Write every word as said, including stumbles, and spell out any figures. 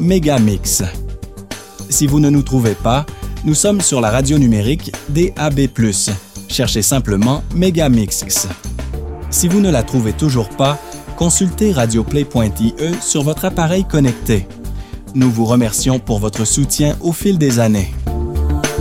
Megamix. Si vous ne nous trouvez pas, nous sommes sur la radio numérique D A B plus. Cherchez simplement Megamix. Si vous ne la trouvez toujours pas, consultez radioplay point I E sur votre appareil connecté. Nous vous remercions pour votre soutien au fil des années.